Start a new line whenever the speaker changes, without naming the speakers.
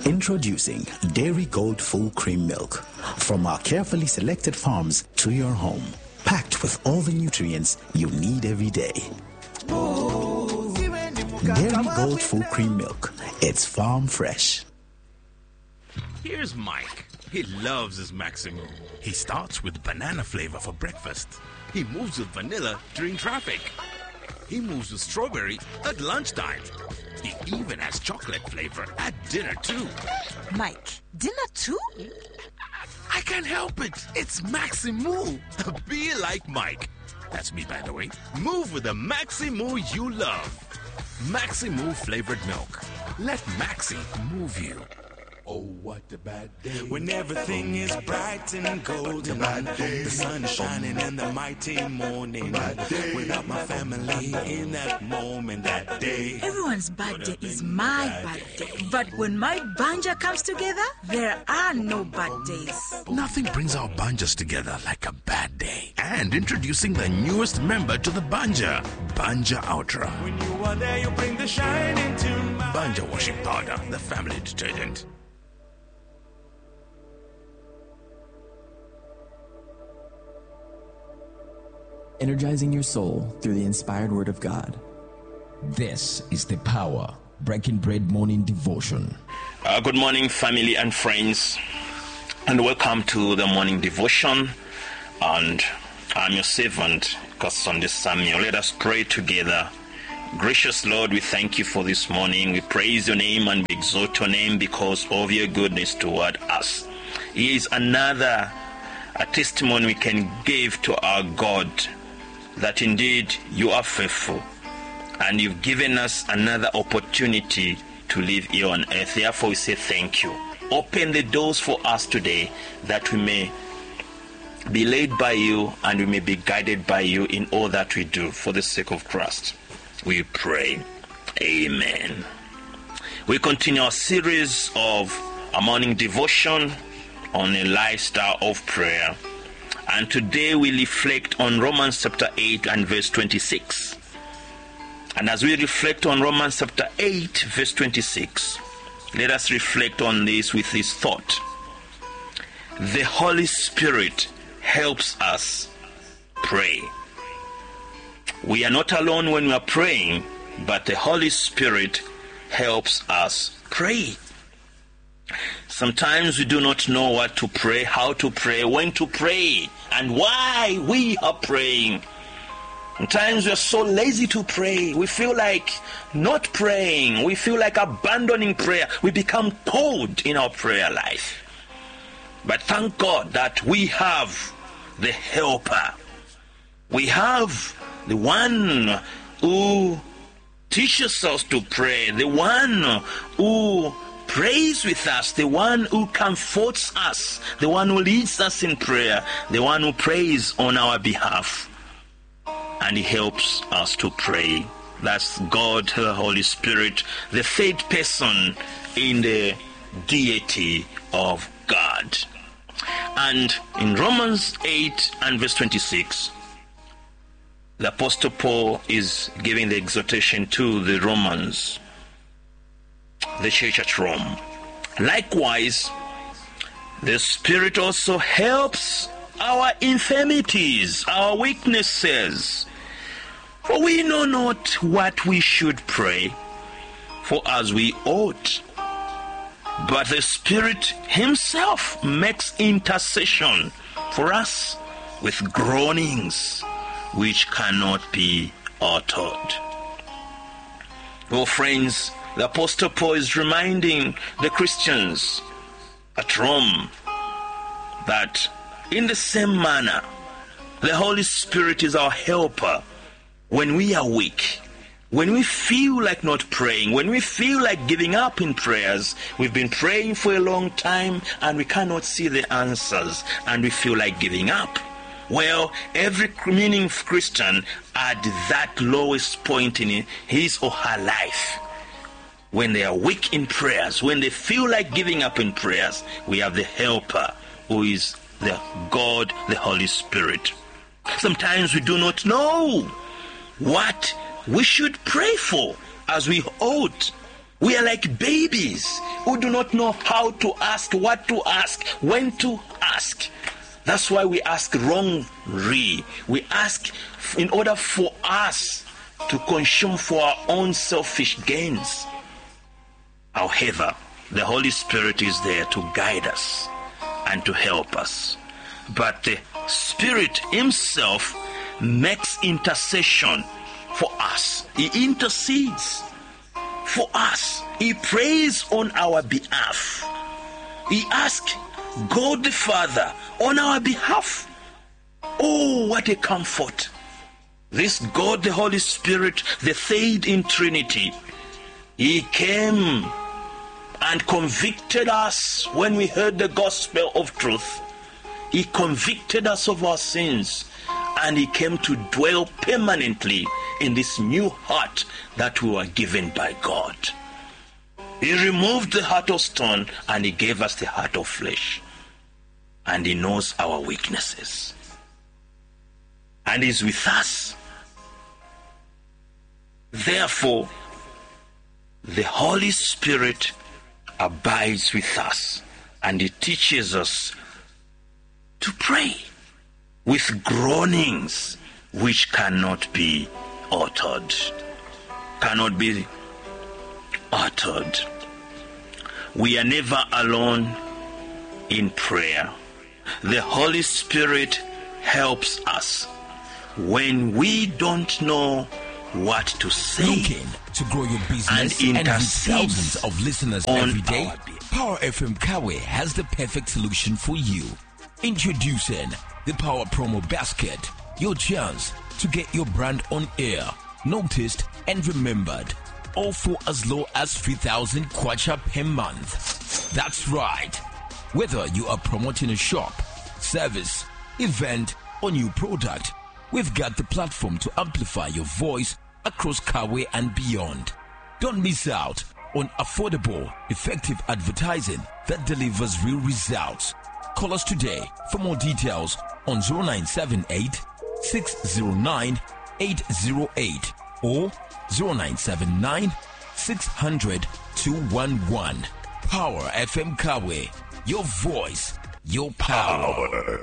Introducing Dairy Gold Full Cream Milk from our carefully selected farms to your home, packed with all the nutrients you need every day. Dairy Gold Full Cream Milk. It's farm fresh.
Here's Mike. He loves his Maximo. He starts with banana flavor for breakfast. He moves with vanilla during traffic. He moves with strawberry at lunchtime. He even has chocolate flavor at dinner too.
Mike, dinner too?
I can't help it. It's Maximo. Be like Mike. That's me, by the way. Move with the Maximo you love. Maximo flavored milk. Let Maxi move you.
Oh, what a bad day.
When everything is bright and golden, the sun is shining in the mighty morning. Without my family in that moment, that day.
Everyone's bad day is my bad day. But when my banja comes together, there are no bad days.
Nothing brings our banjas together like a bad day. And introducing the newest member to the banja, Banja Ultra.
When you are there, you bring the shine into my
Banja washing powder, the family detergent.
Energizing your soul through the inspired word of God.
This is the Power Breaking Bread Morning Devotion.
Good morning, family and friends, and welcome to the morning devotion. And I'm your servant, Sunday Samuel. Let us pray together. Gracious Lord, we thank you for this morning. We praise your name and we exalt your name because of your goodness toward us. Here is another testimony we can give to our God, that indeed you are faithful and you've given us another opportunity to live here on earth. Therefore we say thank you. Open the doors for us today that we may be led by you and we may be guided by you in all that we do. For the sake of Christ we pray. Amen. We continue our series of a morning devotion on a lifestyle of prayer. And today we reflect on Romans chapter 8 and verse 26. And as we reflect on Romans chapter 8 verse 26, let us reflect on this with this thought. The Holy Spirit helps us pray. We are not alone when we are praying, but the Holy Spirit helps us pray. Sometimes we do not know what to pray, how to pray, when to pray, and why we are praying. Sometimes we are so lazy to pray. We feel like not praying. We feel like abandoning prayer. We become cold in our prayer life. But thank God that we have the helper. We have the one who teaches us to pray, the one who prays with us, the one who comforts us, the one who leads us in prayer, the one who prays on our behalf, and he helps us to pray. That's God, the Holy Spirit, the third person in the deity of God. And in Romans 8 and verse 26, the Apostle Paul is giving the exhortation to the Romans, the church at Rome. Likewise, the Spirit also helps our infirmities, our weaknesses. For we know not what we should pray for as we ought. But the Spirit himself makes intercession for us with groanings which cannot be uttered. Oh friends, the Apostle Paul is reminding the Christians at Rome that in the same manner, the Holy Spirit is our helper when we are weak, when we feel like not praying, when we feel like giving up in prayers. We've been praying for a long time and we cannot see the answers and we feel like giving up. Well, every meaningful Christian at that lowest point in his or her life, when they are weak in prayers, when they feel like giving up in prayers, we have the helper who is the God, the Holy Spirit. Sometimes we do not know what we should pray for as we ought. We are like babies who do not know how to ask, what to ask, when to ask. That's why we ask wrongly. We ask in order for us to consume for our own selfish gains. However, the Holy Spirit is there to guide us and to help us. But the Spirit himself makes intercession for us. He intercedes for us. He prays on our behalf. He asks God the Father on our behalf. Oh, what a comfort. This God, the Holy Spirit, the third in Trinity, he came and convicted us when we heard the gospel of truth. He convicted us of our sins, and he came to dwell permanently in this new heart that we were given by God. He removed the heart of stone and he gave us the heart of flesh. And he knows our weaknesses. And is with us. Therefore, the Holy Spirit abides with us and he teaches us to pray with groanings which cannot be uttered. Cannot be uttered. We are never alone in prayer. The Holy Spirit helps us when we don't know what to say.
Looking to grow your business and reach thousands of listeners every day? Power FM Kawe has the perfect solution for you. Introducing the Power Promo Basket, your chance to get your brand on air, noticed and remembered, all for as low as 3,000 kwacha per month. That's right. Whether you are promoting a shop, service, event, or new product, we've got the platform to amplify your voice across Kawe and beyond. Don't miss out on affordable, effective advertising that delivers real results. Call us today for more details on 0978 609 808 or 0979 600 211. Power FM Kawe. Your voice, your power.